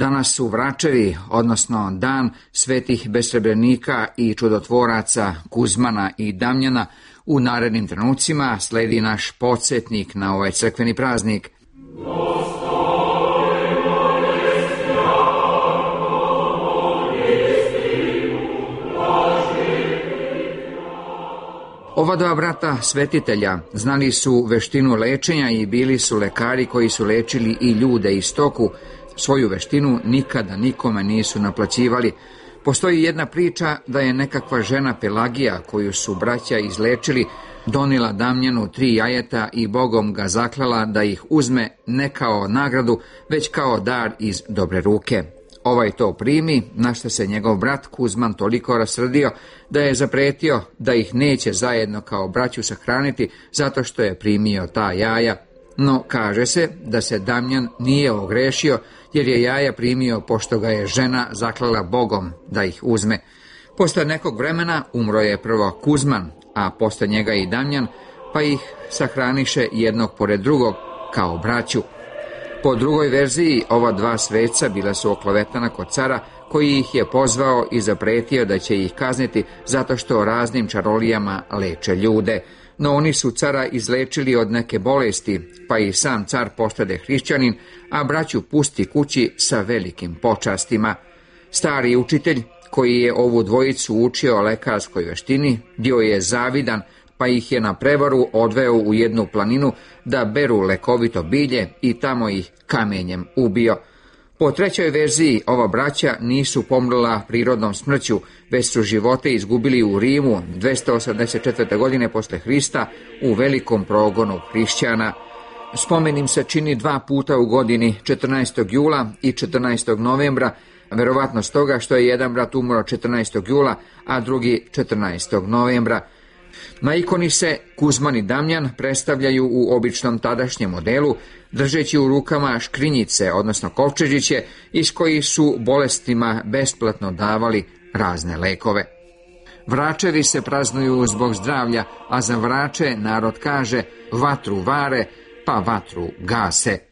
Danas su Vračevi, odnosno dan svetih besrebrenika i čudotvoraca Kuzmana i Damjana. U narednim trenucima sledi naš podsjetnik na ovaj crkveni praznik. Ova dva brata svetitelja znali su veštinu lečenja i bili su lekari koji su lečili i ljude i stoku. Svoju veštinu nikada nikome nisu naplaćivali. Postoji jedna priča da je nekakva žena Pelagija, koju su braća izlečili, donijela Damjanu 3 jajeta i Bogom ga zaklala da ih uzme ne kao nagradu, već kao dar iz dobre ruke. Ovaj to primi, na što se njegov brat Kuzman toliko rasrdio da je zapretio da ih neće zajedno kao braću sahraniti zato što je primio ta jaja. No, kaže se da se Damjan nije ogrešio jer je jaja primio pošto ga je žena zaklala Bogom da ih uzme. Posle nekog vremena umro je prvo Kuzman, a posle njega i Damjan, pa ih sahraniše jednog pored drugog kao braću. Po drugoj verziji, ova dva sveca bila su oklevetana kod cara, koji ih je pozvao i zapretio da će ih kazniti zato što raznim čarolijama leče ljude. No oni su cara izlečili od neke bolesti, pa i sam car postade hrišćanin, a braću pusti kući sa velikim počastima. Stari učitelj, koji je ovu dvojicu učio o lekarskoj veštini, bio je zavidan, pa ih je na prevaru odveo u jednu planinu da beru lekovito bilje i tamo ih kamenjem ubio. Po trećoj verziji, ova braća nisu pomrla prirodnom smrću, već su živote izgubili u Rimu 284. godine posle Hrista u velikom progonu hrišćana. Spomen im se čini 2 puta u godini, 14. jula i 14. novembra, verovatno stoga što je jedan brat umro 14. jula, a drugi 14. novembra. Na ikoni se Kuzman i Damjan predstavljaju u običnom tadašnjem modelu, držeći u rukama škrinjice, odnosno kovčežiće, iz kojih su bolestima besplatno davali razne lekove. Vračevi se praznuju zbog zdravlja, a za vrače narod kaže vatru vare, pa vatru gase.